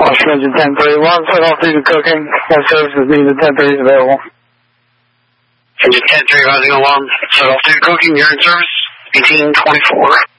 Washington 1031, set off due to cooking. What services needed? 1030 is available. Engine 1031, set off due to cooking. You're in service. 1824.